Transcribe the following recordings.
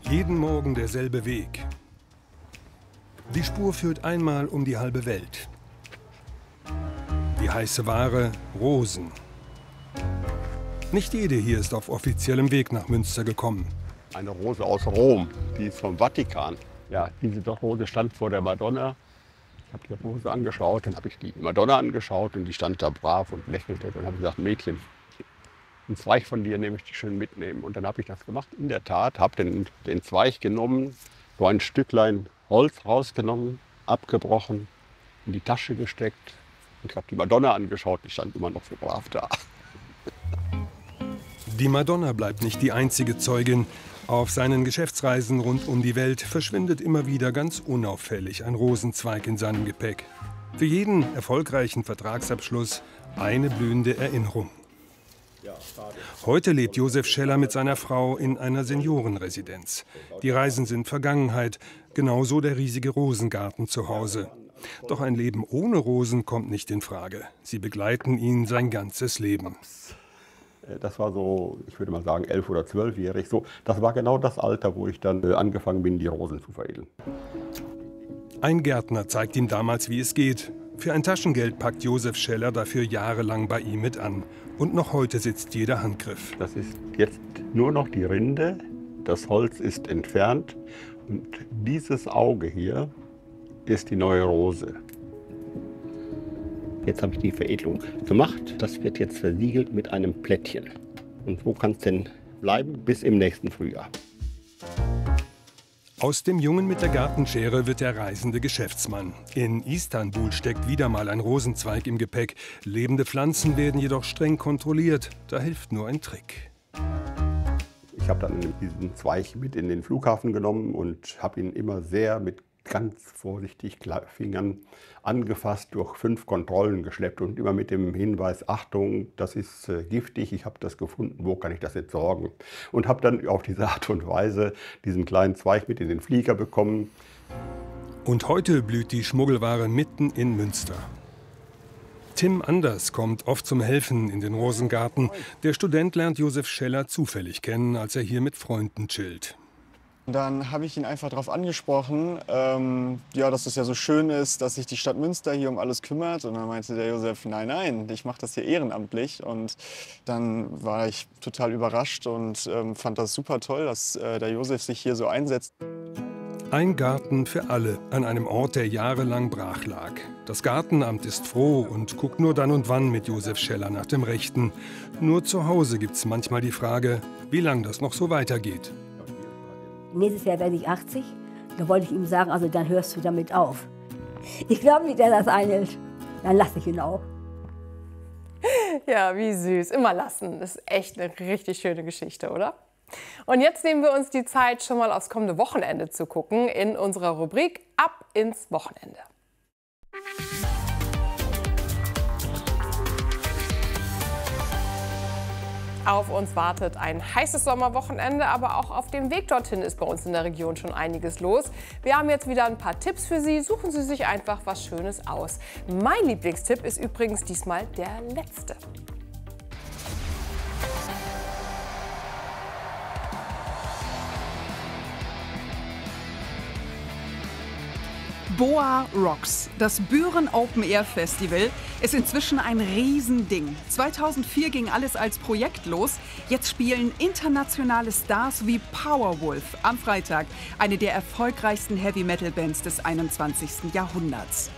Jeden Morgen derselbe Weg. Die Spur führt einmal um die halbe Welt. Die heiße Ware Rosen. Nicht jede hier ist auf offiziellem Weg nach Münster gekommen. Eine Rose aus Rom, die ist vom Vatikan. Ja, diese Rose stand vor der Madonna. Ich habe die Rose angeschaut, dann habe ich die Madonna angeschaut und die stand da brav und lächelte. Dann habe ich gesagt, Mädchen, einen Zweig von dir nehme ich dich schön mitnehmen. Und dann habe ich das gemacht. In der Tat, habe den Zweig genommen, so ein Stücklein Holz rausgenommen, abgebrochen, in die Tasche gesteckt. Und ich habe die Madonna angeschaut, die stand immer noch so brav da. Die Madonna bleibt nicht die einzige Zeugin. Auf seinen Geschäftsreisen rund um die Welt verschwindet immer wieder ganz unauffällig ein Rosenzweig in seinem Gepäck. Für jeden erfolgreichen Vertragsabschluss eine blühende Erinnerung. Heute lebt Josef Scheller mit seiner Frau in einer Seniorenresidenz. Die Reisen sind Vergangenheit, genauso der riesige Rosengarten zu Hause. Doch ein Leben ohne Rosen kommt nicht in Frage. Sie begleiten ihn sein ganzes Leben. Das war so, ich würde mal sagen, 11- oder 12-jährig. So, das war genau das Alter, wo ich dann angefangen bin, die Rosen zu veredeln. Ein Gärtner zeigt ihm damals, wie es geht. Für ein Taschengeld packt Josef Scheller dafür jahrelang bei ihm mit an. Und noch heute sitzt jeder Handgriff. Das ist jetzt nur noch die Rinde. Das Holz ist entfernt. Und dieses Auge hier ist die neue Rose. Jetzt habe ich die Veredelung gemacht. Das wird jetzt versiegelt mit einem Plättchen. Und so kann es denn bleiben bis im nächsten Frühjahr. Aus dem Jungen mit der Gartenschere wird der reisende Geschäftsmann. In Istanbul steckt wieder mal ein Rosenzweig im Gepäck. Lebende Pflanzen werden jedoch streng kontrolliert. Da hilft nur ein Trick. Ich habe dann diesen Zweig mit in den Flughafen genommen und habe ihn immer sehr mit ganz vorsichtig Fingern angefasst, durch 5 Kontrollen geschleppt und immer mit dem Hinweis, Achtung, das ist giftig, ich habe das gefunden, wo kann ich das entsorgen? Und habe dann auf diese Art und Weise diesen kleinen Zweig mit in den Flieger bekommen. Und heute blüht die Schmuggelware mitten in Münster. Tim Anders kommt oft zum Helfen in den Rosengarten. Der Student lernt Josef Scheller zufällig kennen, als er hier mit Freunden chillt. Dann habe ich ihn einfach darauf angesprochen, ja, dass es ja so schön ist, dass sich die Stadt Münster hier um alles kümmert. Und dann meinte der Josef, nein, nein, ich mache das hier ehrenamtlich. Und dann war ich total überrascht und fand das super toll, dass der Josef sich hier so einsetzt. Ein Garten für alle an einem Ort, der jahrelang brach lag. Das Gartenamt ist froh und guckt nur dann und wann mit Josef Scheller nach dem Rechten. Nur zu Hause gibt's manchmal die Frage, wie lange das noch so weitergeht. Nächstes Jahr werde ich 80. Da wollte ich ihm sagen, also dann hörst du damit auf. Ich glaube nicht, dass er das einhält. Dann lasse ich ihn auch. Ja, wie süß. Immer lassen. Das ist echt eine richtig schöne Geschichte, oder? Und jetzt nehmen wir uns die Zeit, schon mal aufs kommende Wochenende zu gucken in unserer Rubrik Ab ins Wochenende. Auf uns wartet ein heißes Sommerwochenende, aber auch auf dem Weg dorthin ist bei uns in der Region schon einiges los. Wir haben jetzt wieder ein paar Tipps für Sie. Suchen Sie sich einfach was Schönes aus. Mein Lieblingstipp ist übrigens diesmal der letzte. Boa Rocks, das Büren Open Air Festival, ist inzwischen ein Riesending. 2004 ging alles als Projekt los. Jetzt spielen internationale Stars wie Powerwolf am Freitag, eine der erfolgreichsten Heavy-Metal-Bands des 21. Jahrhunderts.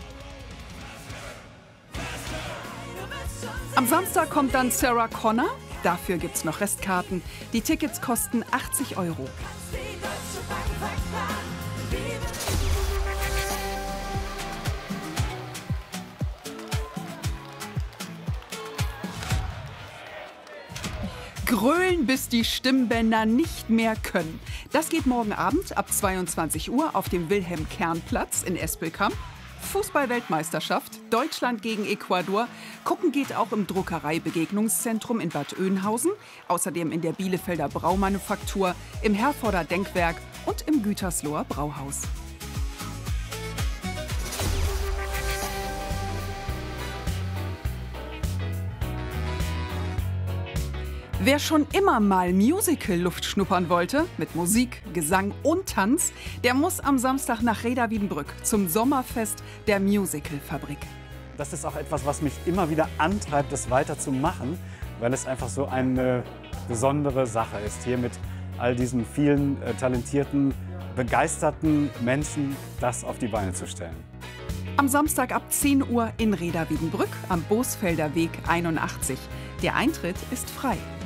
Am Samstag kommt dann Sarah Connor. Dafür gibt's noch Restkarten. Die Tickets kosten 80 €. Grölen, bis die Stimmbänder nicht mehr können. Das geht morgen Abend ab 22 Uhr auf dem Wilhelm-Kern-Platz in Espelkamp. Fußball-Weltmeisterschaft, Deutschland gegen Ecuador. Gucken geht auch im Druckerei-Begegnungszentrum in Bad Oeynhausen, außerdem in der Bielefelder Braumanufaktur, im Herforder Denkwerk und im Gütersloher Brauhaus. Wer schon immer mal Musical-Luft schnuppern wollte, mit Musik, Gesang und Tanz, der muss am Samstag nach Rheda-Wiedenbrück zum Sommerfest der Musical-Fabrik. Das ist auch etwas, was mich immer wieder antreibt, das weiterzumachen, weil es einfach so eine besondere Sache ist, hier mit all diesen vielen talentierten, begeisterten Menschen das auf die Beine zu stellen. Am Samstag ab 10 Uhr in Rheda-Wiedenbrück am Bosfelder Weg 81. Der Eintritt ist frei.